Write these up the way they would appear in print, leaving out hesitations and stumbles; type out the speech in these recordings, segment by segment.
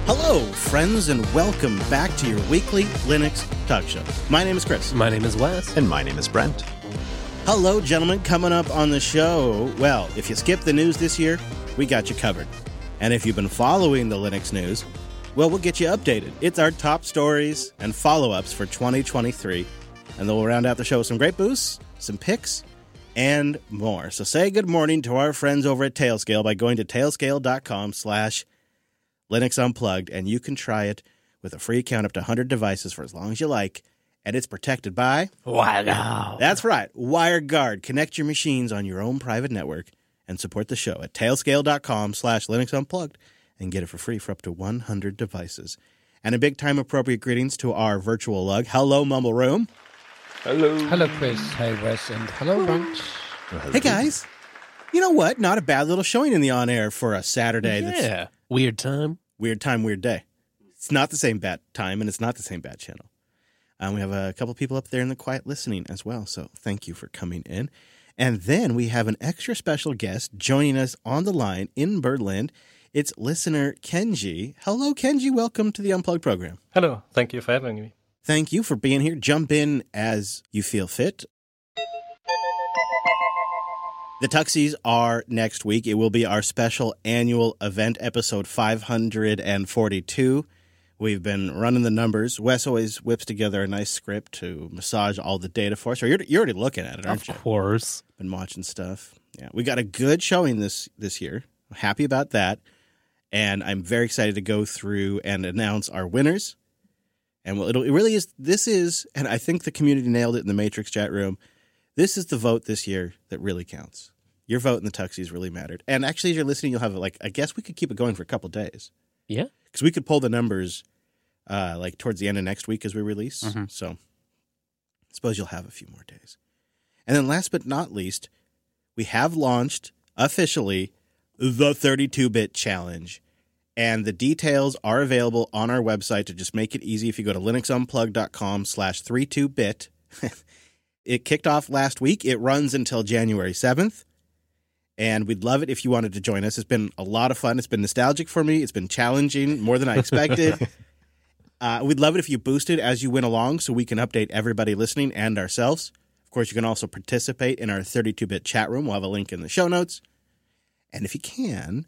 Hello, friends, and welcome back to your weekly Linux Talk Show. My name is Chris. My name is Wes. And my name is Brent. Hello, gentlemen. Coming up on the show, well, if you skipped the news this year, we got you covered. And if you've been following the Linux news, well, we'll get you updated. It's our top stories and follow-ups for 2023. And then we'll round out the show with some great boosts, some picks, and more. So say good morning to our friends over at Tailscale by going to tailscale.com/Linux Unplugged, and you can try it with a free account up to 100 devices for as long as you like, and it's protected by WireGuard. That's right, WireGuard. Connect your machines on your own private network and support the show at tailscale.com/Linux Unplugged and get it for free for up to 100 devices. And a big time appropriate greetings to our virtual lug. Hello, Mumble Room. Hello. Hello, Chris. Hey, Wes. And hello, Brent. Hey, guys. You know what? Not a bad little showing in the on-air for a Saturday. Yeah. Weird time. Weird time, weird day. It's not the same bat time, and it's not the same bat channel. We have a couple people up there in the quiet listening as well, so thank you for coming in. And then we have an extra special guest joining us on the line in Birdland. It's listener Kenji. Hello, Kenji. Welcome to the Unplugged program. Hello. Thank you for having me. Thank you for being here. Jump in as you feel fit. The Tuxies are next week. It will be our special annual event, episode 542. We've been running the numbers. Wes always whips together a nice script to massage all the data for us. Or you're already looking at it, aren't you? Of course. Been watching stuff. Yeah, we got a good showing this year. I'm happy about that. And I'm very excited to go through and announce our winners. And it really is, this is, and I think the community nailed it in the Matrix chat room, this is the vote this year that really counts. Your vote in the Tuxies really mattered. And actually, as you're listening, you'll have, I guess we could keep it going for a couple days. Yeah. Because we could pull the numbers, towards the end of next week as we release. Mm-hmm. So I suppose you'll have a few more days. And then last but not least, we have launched officially the 32-bit challenge. And the details are available on our website to just make it easy. If you go to linuxunplugged.com/32bit, it kicked off last week. It runs until January 7th. And we'd love it if you wanted to join us. It's been a lot of fun. It's been nostalgic for me. It's been challenging, more than I expected. We'd love it if you boosted as you went along so we can update everybody listening and ourselves. Of course, you can also participate in our 32-bit chat room. We'll have a link in the show notes. And if you can,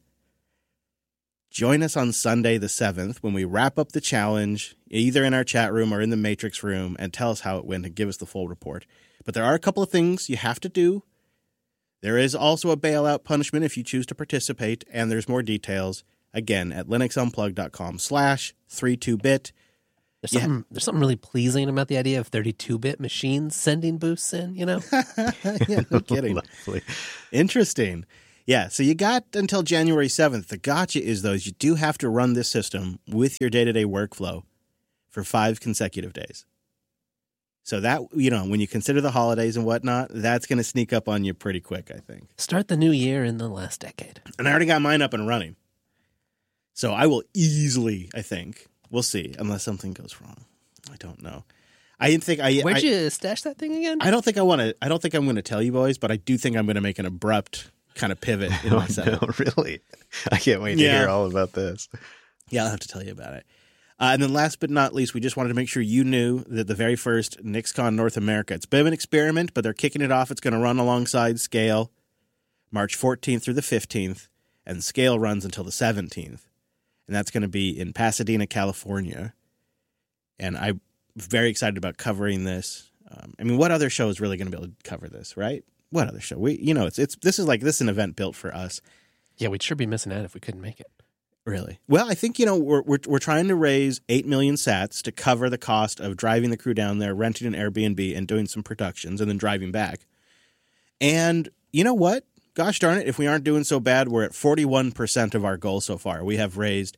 join us on Sunday the 7th when we wrap up the challenge, either in our chat room or in the Matrix room, and tell us how it went and give us the full report. But there are a couple of things you have to do. There is also a bailout punishment if you choose to participate, and there's more details, again, at linuxunplugged.com/32bit. There's something really pleasing about the idea of 32-bit machines sending boosts in, you know? Yeah, no kidding. Lovely. Interesting. Yeah, so you got until January 7th. The gotcha is, though, is you do have to run this system with your day-to-day workflow for 5 consecutive days. So that, when you consider the holidays and whatnot, that's going to sneak up on you pretty quick, I think. Start the new year in the last decade. And I already got mine up and running. So I will easily, I think, we'll see, unless something goes wrong. I don't know. Where'd you stash that thing again? I don't think I'm going to tell you boys, but I do think I'm going to make an abrupt kind of pivot in my setup. No, really? I can't wait to hear all about this. Yeah, I'll have to tell you about it. And then last but not least, we just wanted to make sure you knew that the very first NixCon North America, it's a bit of an experiment, but they're kicking it off. It's going to run alongside Scale March 14th through the 15th, and Scale runs until the 17th. And that's going to be in Pasadena, California. And I'm very excited about covering this. What other show is really going to be able to cover this, right? What other show? This is an event built for us. Yeah, we'd sure be missing out if we couldn't make it. Really? Well, I think, we're trying to raise 8 million sats to cover the cost of driving the crew down there, renting an Airbnb, and doing some productions, and then driving back. And you know what? Gosh darn it, if we aren't doing so bad, we're at 41% of our goal so far. We have raised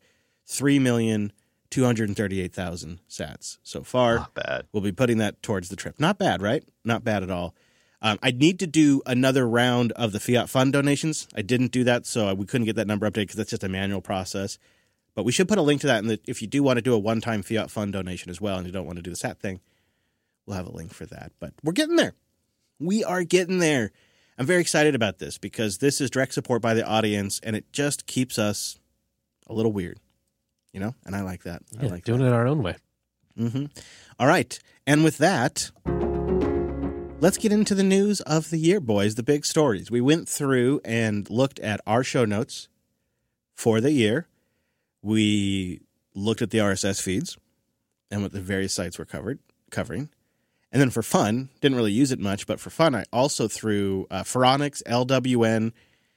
3,238,000 sats so far. Not bad. We'll be putting that towards the trip. Not bad, right? Not bad at all. I need to do another round of the Fiat Fund donations. I didn't do that, so we couldn't get that number updated because that's just a manual process. But we should put a link to that. And if you do want to do a one-time Fiat Fund donation as well and you don't want to do the SAT thing, we'll have a link for that. But we're getting there. We are getting there. I'm very excited about this because this is direct support by the audience, and it just keeps us a little weird. and I like that. I Yeah, like doing it our own way. Mm-hmm. All right. And with that, let's get into the news of the year, boys, the big stories. We went through and looked at our show notes for the year. We looked at the RSS feeds and what the various sites were covering. And then for fun, didn't really use it much, but for fun, I also threw Phoronix, LWN,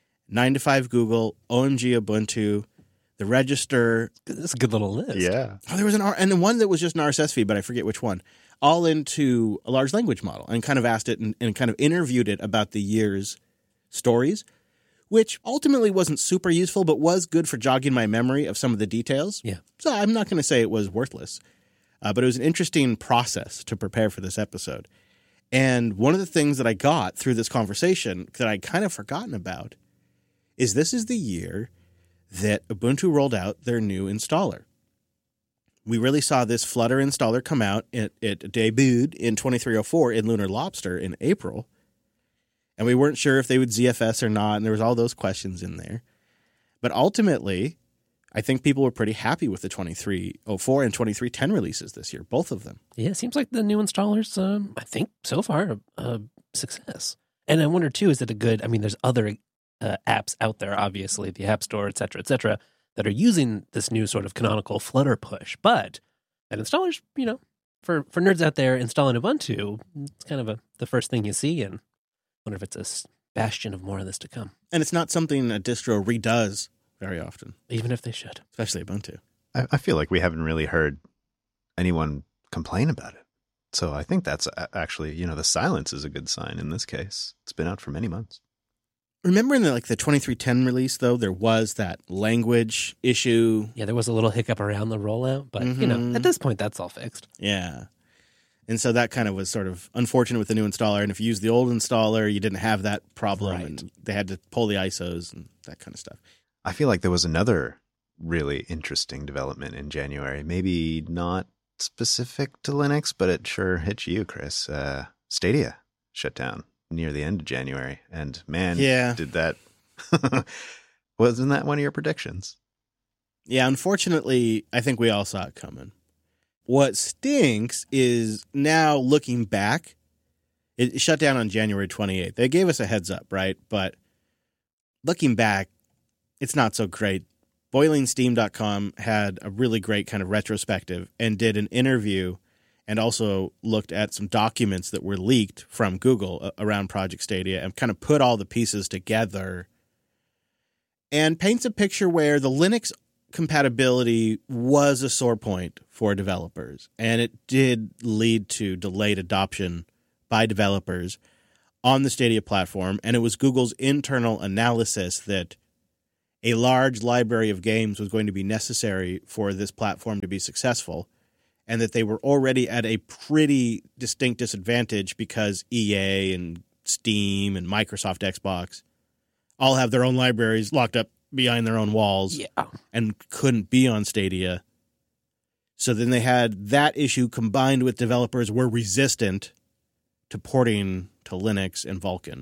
9to5 Google, OMG Ubuntu, the Register. That's a good little list. Yeah. Oh, there was and then one that was just an RSS feed, but I forget which one. All into a large language model and kind of asked it and kind of interviewed it about the year's stories, which ultimately wasn't super useful, but was good for jogging my memory of some of the details. Yeah. So I'm not going to say it was worthless, but it was an interesting process to prepare for this episode. And one of the things that I got through this conversation that I'd kind of forgotten about is this is the year that Ubuntu rolled out their new installer. We really saw this Flutter installer come out. It debuted in 2304 in Lunar Lobster in April. And we weren't sure if they would ZFS or not, and there was all those questions in there. But ultimately, I think people were pretty happy with the 2304 and 2310 releases this year, both of them. Yeah, it seems like the new installers, I think, so far, a success. And I wonder, too, is it a good, there's other apps out there, obviously, the App Store, et cetera, that are using this new sort of canonical Flutter push. But that installer's, for nerds out there installing Ubuntu, it's kind of the first thing you see, and I wonder if it's a bastion of more of this to come. And it's not something a distro redoes very often. Even if they should. Especially Ubuntu. I feel like we haven't really heard anyone complain about it. So I think that's actually, the silence is a good sign in this case. It's been out for many months. Remember in the 2310 release, though, there was that language issue. Yeah, there was a little hiccup around the rollout, but, at this point, that's all fixed. Yeah. And so that kind of was sort of unfortunate with the new installer. And if you used the old installer, you didn't have that problem. Right. And they had to pull the ISOs and that kind of stuff. I feel like there was another really interesting development in January. Maybe not specific to Linux, but it sure hit you, Chris. Stadia shut down near the end of January. And man, did that... Wasn't that one of your predictions? Yeah, unfortunately, I think we all saw it coming. What stinks is now looking back, it shut down on January 28th. They gave us a heads up, right? But looking back, it's not so great. BoilingSteam.com had a really great kind of retrospective and did an interview and also looked at some documents that were leaked from Google around Project Stadia and kind of put all the pieces together and paints a picture where the Linux compatibility was a sore point for developers, and it did lead to delayed adoption by developers on the Stadia platform, and it was Google's internal analysis that a large library of games was going to be necessary for this platform to be successful, and that they were already at a pretty distinct disadvantage because EA and Steam and Microsoft Xbox all have their own libraries locked up behind their own walls and couldn't be on Stadia. So then they had that issue combined with developers were resistant to porting to Linux and Vulkan.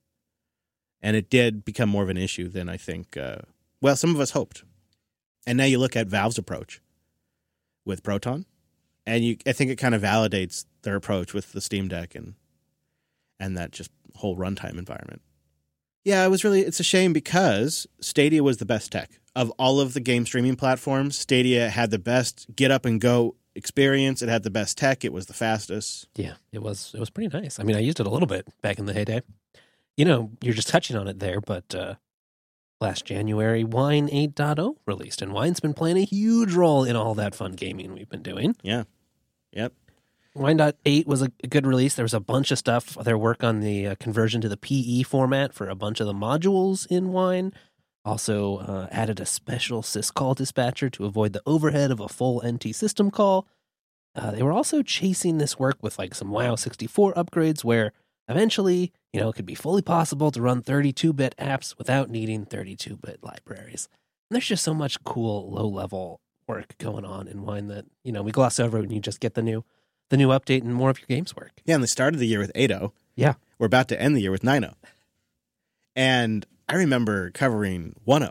And it did become more of an issue than I think, some of us hoped. And now you look at Valve's approach with Proton, and I think it kind of validates their approach with the Steam Deck and that just whole runtime environment. Yeah, it's a shame because Stadia was the best tech. Of all of the game streaming platforms, Stadia had the best get up and go experience. It had the best tech. It was the fastest. Yeah, it was pretty nice. I used it a little bit back in the heyday. You're just touching on it there, but last January, Wine 8.0 released, and Wine's been playing a huge role in all that fun gaming we've been doing. Yeah. Yep. Wine.8 was a good release. There was a bunch of stuff. Their work on the conversion to the PE format for a bunch of the modules in Wine. Also added a special syscall dispatcher to avoid the overhead of a full NT system call. They were also chasing this work with some WoW 64 upgrades where eventually, it could be fully possible to run 32-bit apps without needing 32-bit libraries. And there's just so much cool low-level work going on in Wine that, we gloss over when you just get the new update and more of your games work. Yeah, and they started the year with 8.0. Yeah. We're about to end the year with 9.0. And I remember covering 1.0.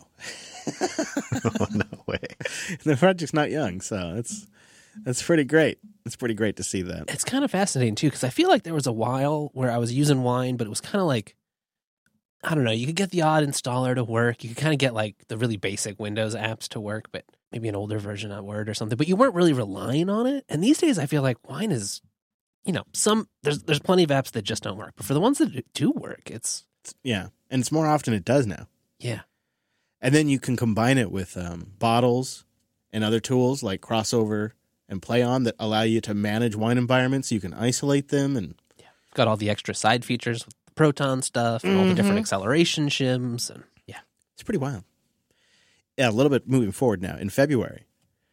Oh, no way. The project's not young, so that's pretty great. It's pretty great to see that. It's kind of fascinating, too, because I feel like there was a while where I was using Wine, but it was kind of like, I don't know, you could get the odd installer to work. You could kind of get like the really basic Windows apps to work, but maybe an older version of Word or something, but you weren't really relying on it. And these days I feel like Wine is, there's plenty of apps that just don't work, but for the ones that do work, it's. Yeah, and it's more often it does now. Yeah. And then you can combine it with bottles and other tools like Crossover and PlayOn that allow you to manage wine environments. So you can isolate them. And got all the extra side features with the Proton stuff and all the different acceleration shims. And yeah, it's pretty wild. Yeah, a little bit moving forward now. In February,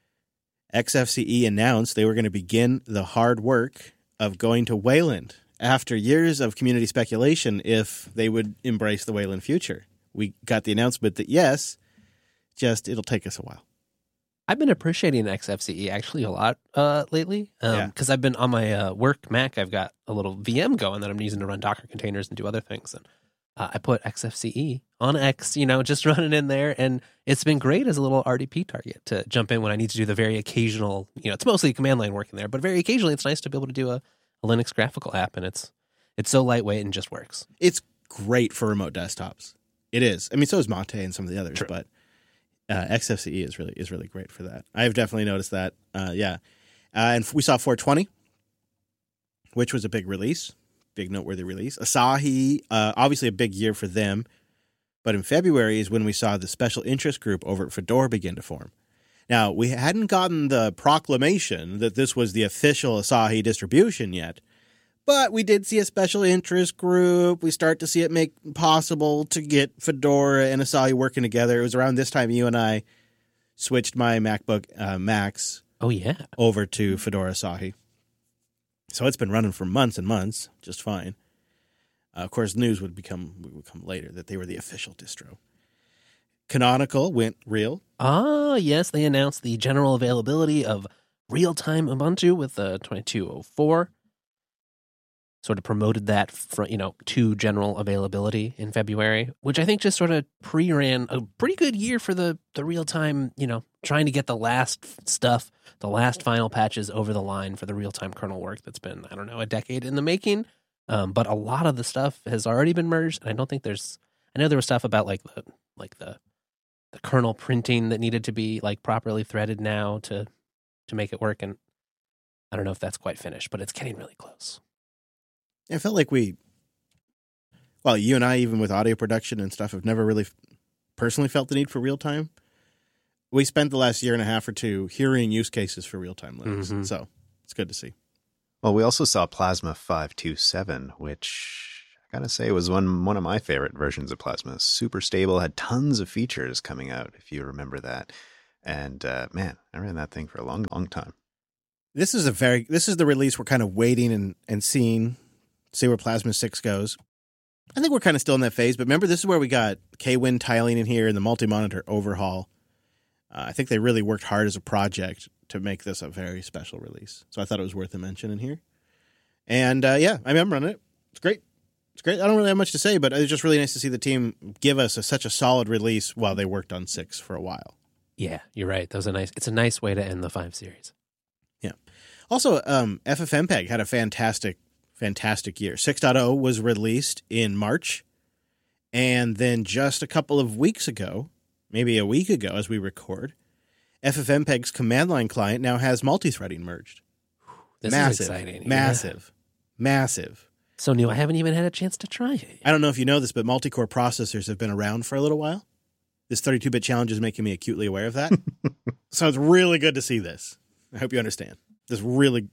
XFCE announced they were going to begin the hard work of going to Wayland after years of community speculation if they would embrace the Wayland future. We got the announcement that yes, just it'll take us a while. I've been appreciating XFCE actually a lot lately because I've been on my work Mac. I've got a little VM going that I'm using to run Docker containers and do other things. And I put XFCE on X, just running in there. And it's been great as a little RDP target to jump in when I need to do the very occasional, it's mostly command line work in there, but very occasionally it's nice to be able to do a Linux graphical app. And it's so lightweight and just works. It's great for remote desktops. It is. I mean, so is Mate and some of the others, True. But XFCE is really great for that. I've definitely noticed that. And we saw 420, which was a big release, big noteworthy release. Asahi, obviously a big year for them, but in February is when we saw the special interest group over at Fedora begin to form. Now, we hadn't gotten the proclamation that this was the official Asahi distribution yet, but we did see a special interest group. We start to see it make possible to get Fedora and Asahi working together. It was around this time you and I switched my MacBook Max over to Fedora Asahi. So it's been running for months and months, just fine. Of course, news would come later that they were the official distro. Canonical went real. Ah, yes, they announced the general availability of real-time Ubuntu with 2204. Sort of promoted that to general availability in February, which I think just sort of pre-ran a pretty good year for the real-time, trying to get the last stuff, the last final patches over the line for the real-time kernel work that's been, I don't know, a decade in the making. But a lot of the stuff has already been merged, and I don't think I know there was stuff about the kernel printing that needed to be properly threaded now to make it work, and I don't know if that's quite finished, but it's getting really close. It felt like you and I, even with audio production and stuff, have never really personally felt the need for real time. We spent the last year and a half or two hearing use cases for real time Linux, so it's good to see. Well, we also saw Plasma 527, which I gotta say was one of my favorite versions of Plasma. Super stable, had tons of features coming out, if you remember that. And man, I ran that thing for a long, long time. This is the release we're kind of waiting and seeing. See where Plasma 6 goes. I think we're kind of still in that phase, but remember, this is where we got Kwin tiling in here and the multi-monitor overhaul. I think they really worked hard as a project to make this a very special release. So I thought it was worth a mention in here. And I remember running it. It's great. It's great. I don't really have much to say, but it's just really nice to see the team give us such a solid release while they worked on 6 for a while. Yeah, you're right. It's a nice way to end the 5 series. Yeah. Also, FFmpeg had a fantastic year. 6.0 was released in March, and then just a couple of weeks ago, maybe a week ago as we record, FFmpeg's command line client now has multi-threading merged. This is exciting. Massive. So new, I haven't even had a chance to try it. I don't know if you know this, but multi-core processors have been around for a little while. This 32-bit challenge is making me acutely aware of that. So it's really good to see this. I hope you understand. This really,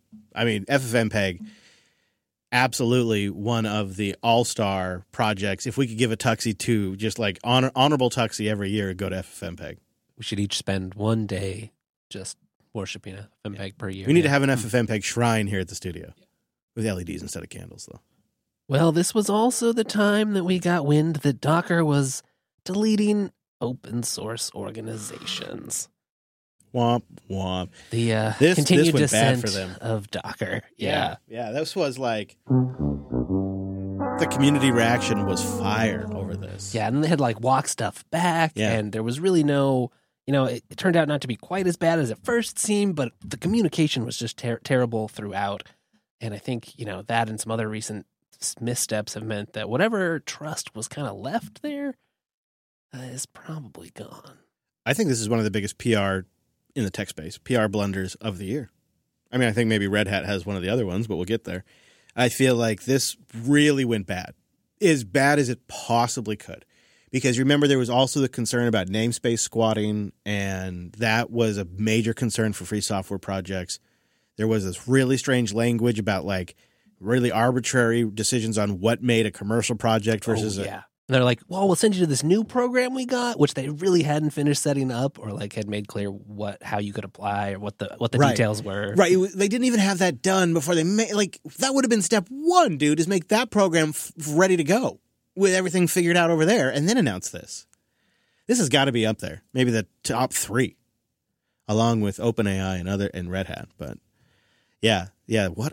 FFmpeg, absolutely one of the all-star projects. If we could give a Tuxie to just honorable Tuxie every year, go to FFmpeg. We should each spend one day just worshiping FFmpeg per year. We need to have an FFmpeg shrine here at the studio with LEDs instead of candles, though. Well, this was also the time that we got wind that Docker was deleting open source organizations. Womp, womp. The continued descent of Docker. Yeah. Yeah, this was the community reaction was fire over this. Yes. Yeah, and they had like walk stuff back, Yeah. and there was really no, it turned out not to be quite as bad as it first seemed, but the communication was just terrible throughout. And I think, that and some other recent missteps have meant that whatever trust was kind of left there is probably gone. I think this is one of the biggest PR in the tech space, PR blunders of the year. I mean, I think maybe Red Hat has one of the other ones, but we'll get there. I feel like this really went bad, as bad as it possibly could. Because remember, there was also the concern about namespace squatting, and that was a major concern for free software projects. There was this really strange language about like really arbitrary decisions on what made a commercial project versus And they're like, well, we'll send you to this new program we got, which they really hadn't finished setting up or like had made clear how you could apply or what the Right. details were. Right. They didn't even have that done before they made, like, that would have been step one, dude, is make that program ready to go with everything figured out over there and then announce this. This has got to be up there. Maybe the top 3, along with OpenAI and Red Hat. But yeah, what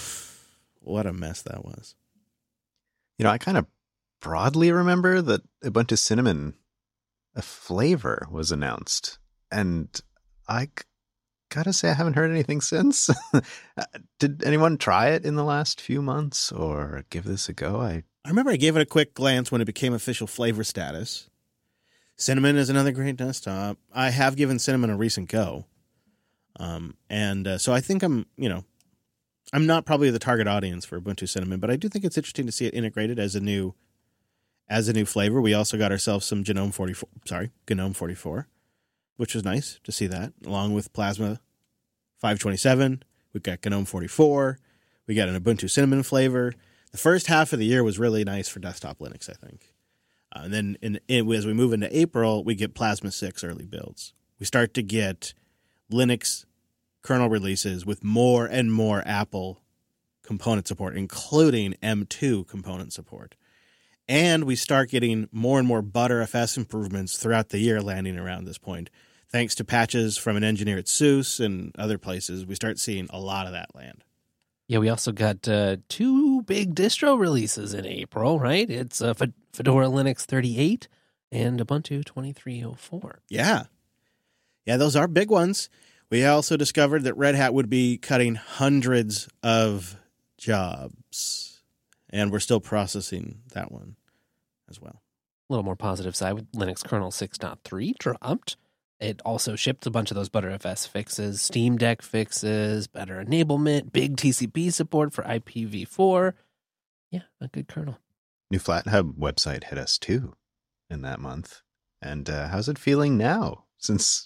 a mess that was. I kind of broadly remember that Ubuntu Cinnamon, a flavor, was announced. And I gotta say, I haven't heard anything since. Did anyone try it in the last few months or give this a go? I remember I gave it a quick glance when it became official flavor status. Cinnamon is another great desktop. I have given Cinnamon a recent go. So I think I'm not probably the target audience for Ubuntu Cinnamon, but I do think it's interesting to see it integrated as a new flavor. We also got ourselves some GNOME 44, which was nice to see that, along with Plasma 527. We've got GNOME 44. We got an Ubuntu Cinnamon flavor. The first half of the year was really nice for desktop Linux, I think. And then as we move into April, we get Plasma 6 early builds. We start to get Linux kernel releases with more and more Apple component support, including M2 component support. And we start getting more and more Btrfs improvements throughout the year landing around this point. Thanks to patches from an engineer at SUSE and other places, we start seeing a lot of that land. Yeah, we also got 2 big distro releases in April, right? It's Fedora Linux 38 and Ubuntu 2304. Yeah, those are big ones. We also discovered that Red Hat would be cutting hundreds of jobs, and we're still processing that one as well. A little more positive side with Linux kernel 6.3 dropped. It also shipped a bunch of those Btrfs fixes, Steam Deck fixes, better enablement, big TCP support for IPv4. Yeah, a good kernel. New FlatHub website hit us too in that month. And how's it feeling now? Since,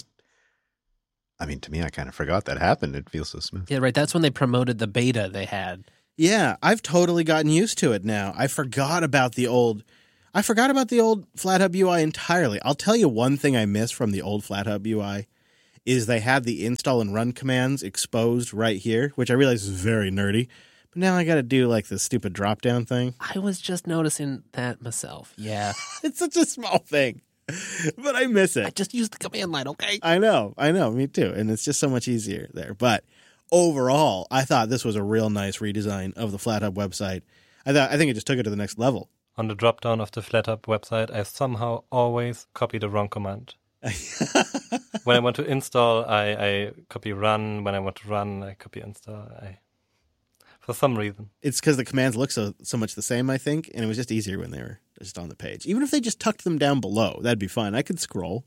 to me, I kind of forgot that happened. It feels so smooth. Yeah, right. That's when they promoted the beta they had. Yeah, I've totally gotten used to it now. I forgot about the old FlatHub UI entirely. I'll tell you one thing I miss from the old FlatHub UI is they had the install and run commands exposed right here, which I realize is very nerdy. But now I got to do like this stupid drop-down thing. I was just noticing that myself. Yeah. It's such a small thing, but I miss it. I just used the command line, okay? I know, me too. And it's just so much easier there. But overall, I thought this was a real nice redesign of the FlatHub website. I think it just took it to the next level. On the drop-down of the FlatHub website, I somehow always copy the wrong command. When I want to install, I copy run. When I want to run, I copy install. For some reason. It's because the commands look so much the same, I think, and it was just easier when they were just on the page. Even if they just tucked them down below, that'd be fine. I could scroll.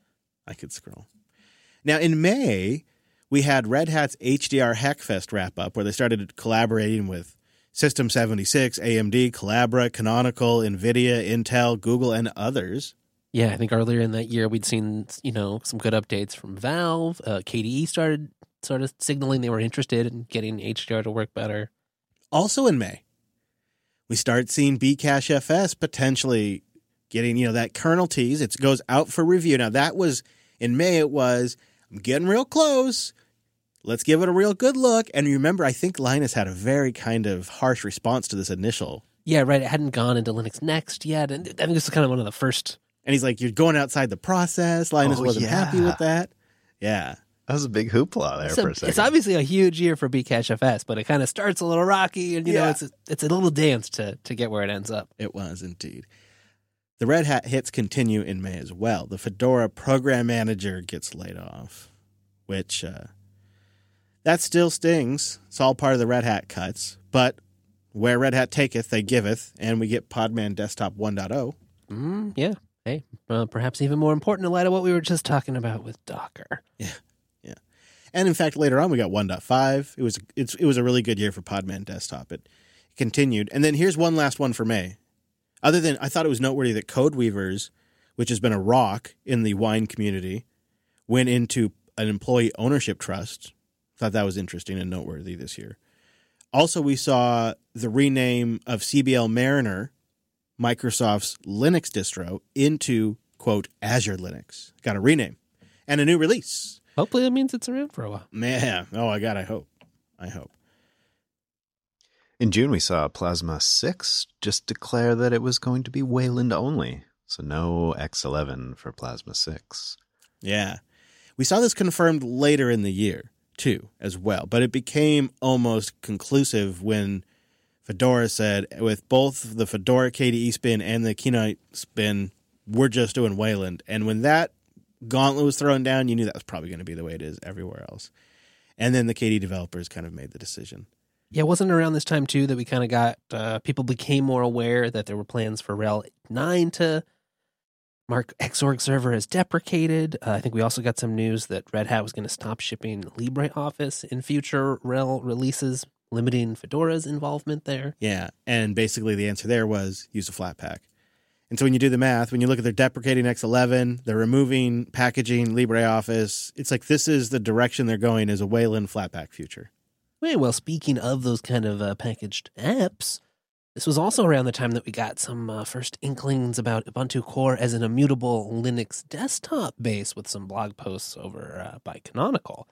Now, in May, we had Red Hat's HDR Hackfest wrap-up, where they started collaborating with System 76, AMD, Collabra, Canonical, NVIDIA, Intel, Google, and others. Yeah, I think earlier in that year we'd seen, some good updates from Valve. KDE started sort of signaling they were interested in getting HDR to work better. Also in May, we start seeing Bcachefs potentially getting, that kernel tease. It goes out for review. Now, that was, in May, it was, I'm getting real close. Let's give it a real good look. And remember, I think Linus had a very kind of harsh response to this initial. Yeah, right. It hadn't gone into Linux Next yet. And I think this is kind of one of the first. And he's like, you're going outside the process. Linus wasn't happy with that. Yeah. That was a big hoopla there for a second. It's obviously a huge year for Bcachefs, but it kind of starts a little rocky. And, it's a little dance to get where it ends up. It was indeed. The Red Hat hits continue in May as well. The Fedora program manager gets laid off, which that still stings. It's all part of the Red Hat cuts, but where Red Hat taketh, they giveth, and we get Podman Desktop 1.0. Yeah. Hey, perhaps even more important in light of what we were just talking about with Docker. Yeah. And in fact, later on, we got 1.5. It was a really good year for Podman Desktop. It continued. And then here's one last one for May. Other than, I thought it was noteworthy that CodeWeavers, which has been a rock in the wine community, went into an employee ownership trust. Thought that was interesting and noteworthy this year. Also, we saw the rename of CBL Mariner, Microsoft's Linux distro, into, quote, Azure Linux. Got a rename and a new release. Hopefully that means it's around for a while. Man, oh, I hope. In June, we saw Plasma 6 just declare that it was going to be Wayland only. So no X11 for Plasma 6. Yeah. We saw this confirmed later in the year, too, as well. But it became almost conclusive when Fedora said, with both the Fedora KDE spin and the Keynote spin, we're just doing Wayland. And when that gauntlet was thrown down, you knew that was probably going to be the way it is everywhere else. And then the KDE developers kind of made the decision. Yeah, wasn't it around this time, too, that we kind of got, people became more aware that there were plans for RHEL 9 to mark Xorg server as deprecated. I think we also got some news that Red Hat was going to stop shipping LibreOffice in future RHEL releases, limiting Fedora's involvement there. Yeah, and basically the answer there was use a Flatpak. And so when you do the math, when you look at their deprecating X11, they're removing packaging, LibreOffice, it's like this is the direction they're going as a Wayland Flatpak future. Well, speaking of those kind of packaged apps, this was also around the time that we got some first inklings about Ubuntu Core as an immutable Linux desktop base with some blog posts over by Canonical.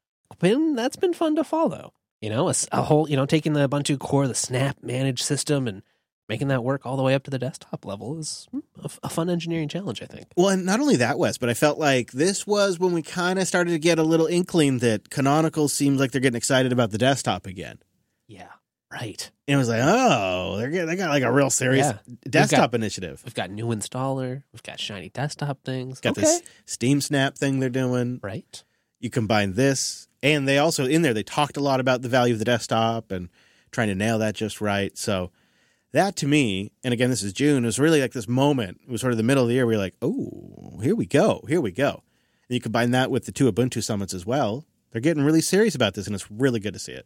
That's been fun to follow. You know, a whole, taking the Ubuntu Core, the Snap managed system, and making that work all the way up to the desktop level is a fun engineering challenge, I think. Well, and not only that, Wes, but I felt like this was when we kind of started to get a little inkling that Canonical seems like they're getting excited about the desktop again. Yeah, right. And it was like, oh, they got like a real serious desktop initiative. We've got new installer. We've got shiny desktop things. Got this Steam Snap thing they're doing. Right. You combine this, and they also, in there, they talked a lot about the value of the desktop and trying to nail that just right. So that to me, and again, this is June, was really like this moment. It was sort of the middle of the year where you're like, oh, here we go. And you combine that with the two Ubuntu summits as well. They're getting really serious about this, and it's really good to see it.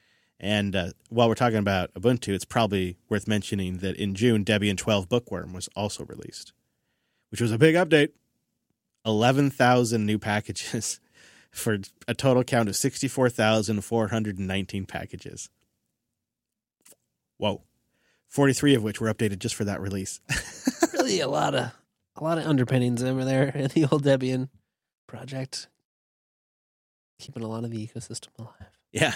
And while we're talking about Ubuntu, it's probably worth mentioning that in June, Debian 12 Bookworm was also released, which was a big update. 11,000 new packages for a total count of 64,419 packages. Whoa. 43 of which were updated just for that release. Really a lot of underpinnings over there in the old Debian project. Keeping a lot of the ecosystem alive. Yeah.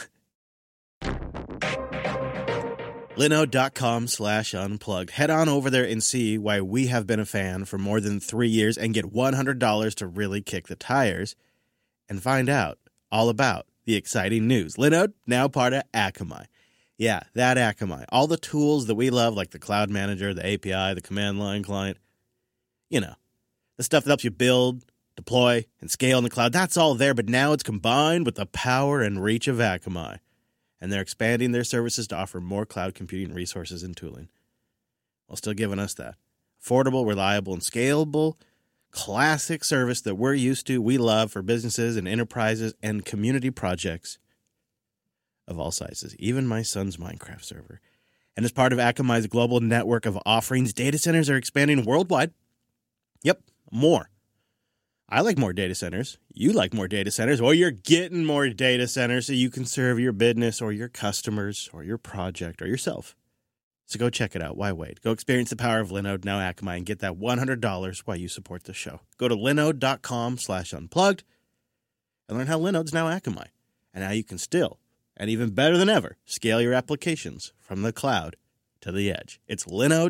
Linode.com/unplugged. Head on over there and see why we have been a fan for more than 3 years and get $100 to really kick the tires and find out all about the exciting news. Linode, now part of Akamai. Yeah, that Akamai. All the tools that we love, like the Cloud Manager, the API, the command line client, the stuff that helps you build, deploy, and scale in the cloud, that's all there, but now it's combined with the power and reach of Akamai. And they're expanding their services to offer more cloud computing resources and tooling, while still giving us that affordable, reliable, and scalable classic service that we're used to, we love for businesses and enterprises and community projects of all sizes, even my son's Minecraft server. And as part of Akamai's global network of offerings, data centers are expanding worldwide. Yep, more. I like more data centers. You like more data centers. Well, you're getting more data centers so you can serve your business or your customers or your project or yourself. So go check it out. Why wait? Go experience the power of Linode, now Akamai, and get that $100 while you support the show. Go to linode.com/unplugged and learn how Linode's now Akamai and how you can still, and even better than ever, scale your applications from the cloud to the edge. It's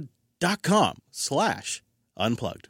linode.com/unplugged.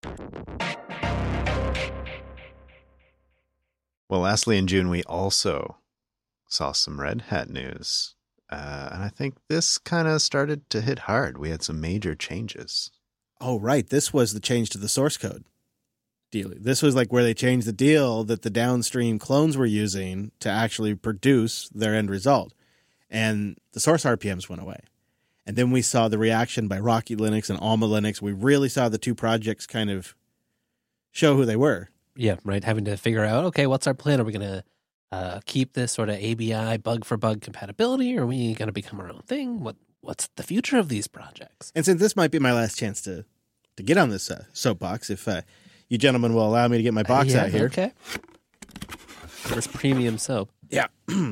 Well, lastly, in June, we also saw some Red Hat news. And I think this kind of started to hit hard. We had some major changes. Oh, right. This was the change to the source code deal. This was like where they changed the deal that the downstream clones were using to actually produce their end result. And the source RPMs went away. And then we saw the reaction by Rocky Linux and Alma Linux. We really saw the two projects kind of show who they were. Yeah, right. Having to figure out, okay, what's our plan? Are we going to keep this sort of ABI bug-for-bug compatibility, or are we going to become our own thing? What's the future of these projects? And since this might be my last chance to get on this soapbox, if you gentlemen will allow me to get my box out here. Okay. First premium soap. Yeah.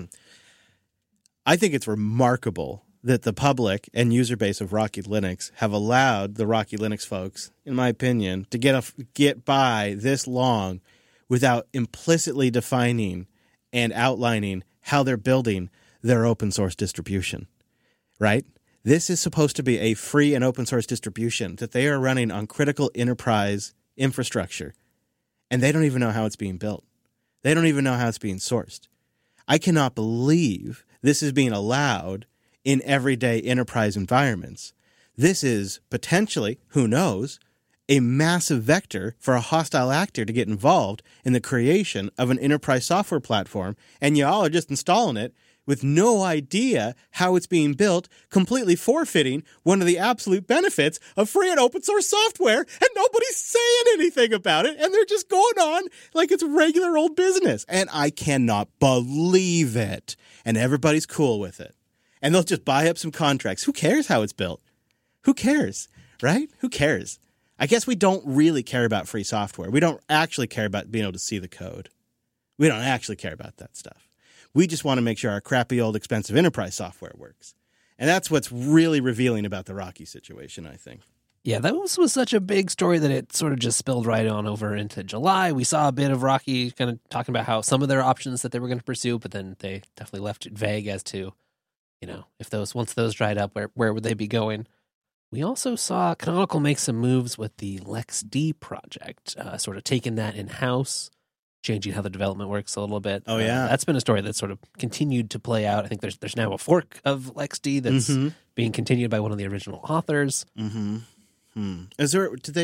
I think it's remarkable that the public and user base of Rocky Linux have allowed the Rocky Linux folks, in my opinion, to get by this long without implicitly defining and outlining how they're building their open source distribution, right? This is supposed to be a free and open source distribution that they are running on critical enterprise infrastructure, and they don't even know how it's being built. They don't even know how it's being sourced. I cannot believe this is being allowed in everyday enterprise environments. This is potentially, who knows, a massive vector for a hostile actor to get involved in the creation of an enterprise software platform, and y'all are just installing it with no idea how it's being built, completely forfeiting one of the absolute benefits of free and open source software, and nobody's saying anything about it, and they're just going on like it's regular old business. And I cannot believe it. And everybody's cool with it. And they'll just buy up some contracts. Who cares how it's built? Who cares, right? Who cares? I guess we don't really care about free software. We don't actually care about being able to see the code. We don't actually care about that stuff. We just want to make sure our crappy old expensive enterprise software works. And that's what's really revealing about the Rocky situation, I think. Yeah, that was such a big story that it sort of just spilled right on over into July. We saw a bit of Rocky kind of talking about how some of their options that they were going to pursue, but then they definitely left it vague as to, if once those dried up, where would they be going? We also saw Canonical make some moves with the LexD project, sort of taking that in-house, changing how the development works a little bit. Oh, yeah. That's been a story that's sort of continued to play out. I think there's now a fork of LexD that's being continued by one of the original authors. Mm-hmm. Is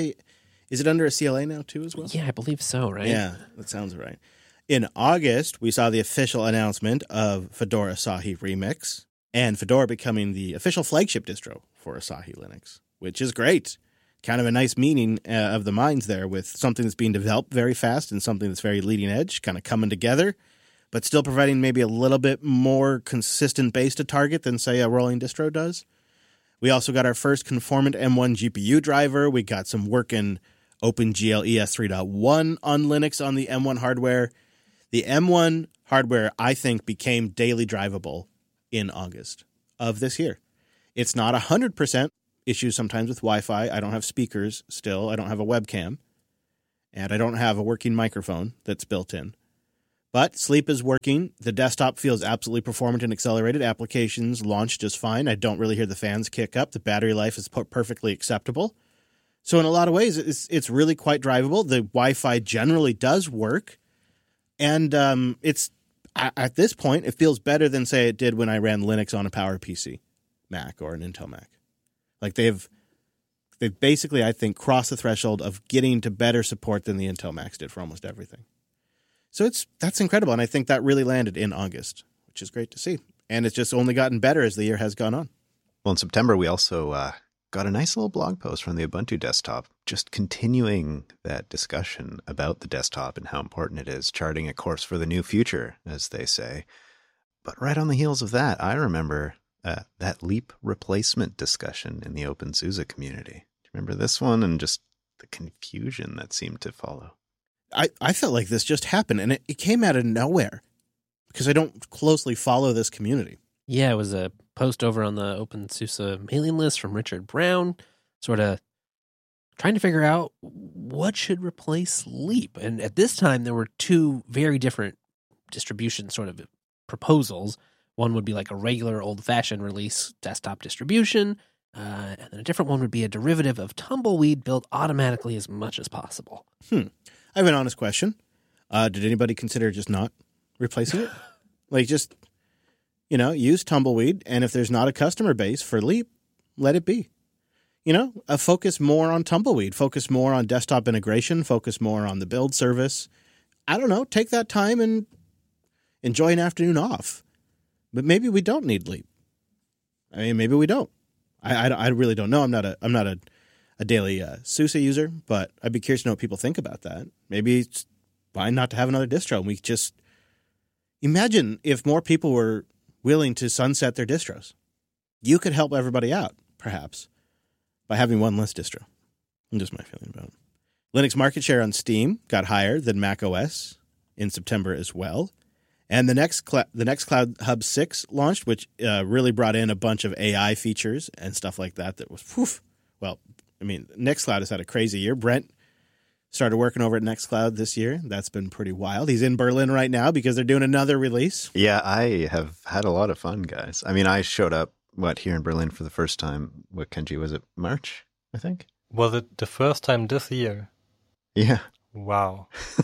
it under a CLA now too as well? Yeah, I believe so, right? Yeah, that sounds right. In August, we saw the official announcement of Fedora Asahi Remix, and Fedora becoming the official flagship distro for Asahi Linux, which is great. Kind of a nice meeting of the minds there with something that's being developed very fast and something that's very leading edge, kind of coming together, but still providing maybe a little bit more consistent base to target than, say, a rolling distro does. We also got our first conformant M1 GPU driver. We got some working OpenGL ES 3.1 on Linux on the M1 hardware. The M1 hardware, I think, became daily drivable in August of this year. It's not 100% issues sometimes with Wi-Fi. I don't have speakers still. I don't have a webcam. And I don't have a working microphone that's built in. But Sleep is working. The desktop feels absolutely performant and accelerated. Applications launch just fine. I don't really hear the fans kick up. The battery life is perfectly acceptable. So in a lot of ways, it's really quite drivable. The Wi-Fi generally does work. And it's at this point, it feels better than, say, it did when I ran Linux on a PowerPC Mac or an Intel Mac. Like they've basically, I think, crossed the threshold of getting to better support than the Intel Macs did for almost everything. So that's incredible, and I think that really landed in August, which is great to see. And it's just only gotten better as the year has gone on. Well, in September, we also got a nice little blog post from the Ubuntu desktop, just continuing that discussion about the desktop and how important it is, charting a course for the new future, as they say. But right on the heels of that, I remember that Leap replacement discussion in the OpenSUSE community. Do you remember this one and just the confusion that seemed to follow? I felt like this just happened, and it came out of nowhere because I don't closely follow this community. Yeah, it was a post over on the OpenSUSE mailing list from Richard Brown, sort of trying to figure out what should replace Leap. And at this time, there were two very different distribution sort of proposals. One would be like a regular old-fashioned release desktop distribution, and then a different one would be a derivative of Tumbleweed built automatically as much as possible. I have an honest question. Did anybody consider just not replacing it? Like just, use Tumbleweed, and if there's not a customer base for Leap, let it be. focus more on Tumbleweed, focus more on desktop integration, focus more on the build service. I don't know. Take that time and enjoy an afternoon off. But maybe we don't need Leap. I mean, maybe we don't. I really don't know. I'm not a daily SUSE user, but I'd be curious to know what people think about that. Maybe it's fine not to have another distro. And we just imagine if more people were willing to sunset their distros. You could help everybody out, perhaps, by having one less distro. Just my feeling about it. Linux market share on Steam got higher than Mac OS in September as well. And the Nextcloud Hub 6 launched, which really brought in a bunch of AI features and stuff like that. That was, well, I mean, Nextcloud has had a crazy year. Brent started working over at Nextcloud this year. That's been pretty wild. He's in Berlin right now because they're doing another release. Yeah, I have had a lot of fun, guys. I mean, I showed up, here in Berlin for the first time. What, Kenji, was it March, I think? Was it the first time this year? Yeah. Wow.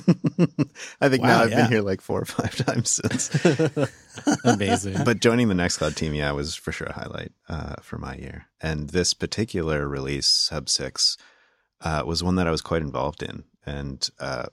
I think now I've been here like 4 or 5 times since. Amazing. But joining the Nextcloud team, was for sure a highlight for my year. And this particular release, Hub 6, was one that I was quite involved in. And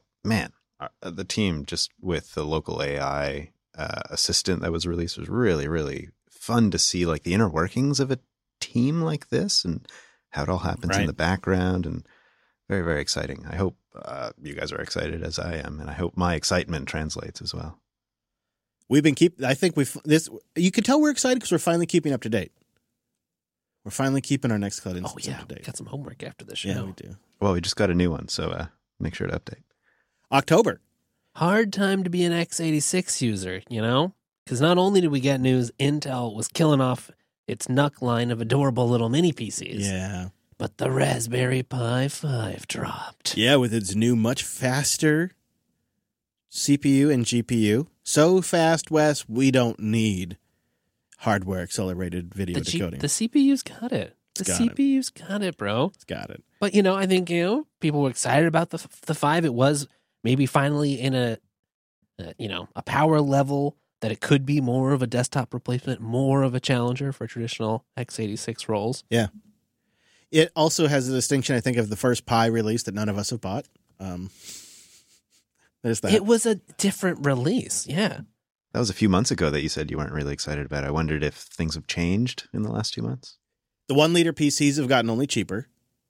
the team, just with the local AI assistant that was released, was really, really fun to see, like the inner workings of a team like this and how it all happens in the background, and very, very exciting. I hope you guys are excited as I am, and I hope my excitement translates as well. We've been you can tell we're excited because we're finally keeping up to date. We're finally keeping our Nextcloud instance up to date. Got some homework after the show. Yeah, we do. Well, we just got a new one, so make sure to update. October. Hard time to be an x86 user, Because not only did we get news, Intel was killing off its NUC line of adorable little mini PCs. Yeah. But the Raspberry Pi 5 dropped. Yeah, with its new, much faster CPU and GPU. So fast, Wes, we don't need hardware accelerated video decoding. The CPU's got it. The CPU's got it, bro. It's got it. But, I think, people were excited about the 5. It was maybe finally in a power level that it could be more of a desktop replacement, more of a challenger for traditional x86 roles. Yeah. It also has the distinction, I think, of the first Pi release that none of us have bought. There's that. It was a different release, yeah. That was a few months ago that you said you weren't really excited about it. I wondered if things have changed in the last 2 months. The 1-liter PCs have gotten only cheaper.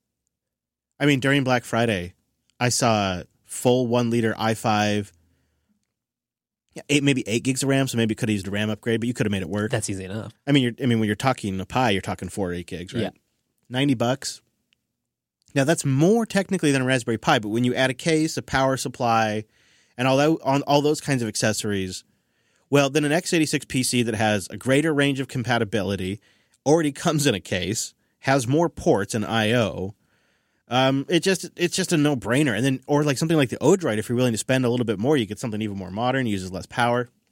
I mean, during Black Friday, I saw full 1-liter i5, maybe 8 gigs of RAM, so maybe you could have used a RAM upgrade, but you could have made it work. That's easy enough. I mean, when you're talking a Pi, you're talking 4 or 8 gigs, right? Yeah. $90. Now, that's more technically than a Raspberry Pi, but when you add a case, a power supply, and all those kinds of accessories, well, then an x86 PC that has a greater range of compatibility, already comes in a case, has more ports and I/O. It's just a no-brainer. And then, or like something like the Odroid, if you're willing to spend a little bit more, you get something even more modern, uses less power.